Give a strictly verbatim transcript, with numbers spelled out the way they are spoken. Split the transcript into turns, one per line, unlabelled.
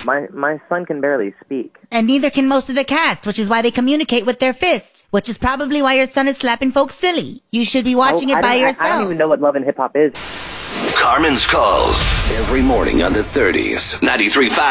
My my son can barely speak.
And neither can most of the cast, which is why they communicate with their fists, which is probably why your son is slapping folks silly. You should be watching
oh,
it
I
by
don't,
yourself.
I, I don't even know what Love and Hip Hop is.
Carmen's Calls, every morning on the thirties. ninety-three point five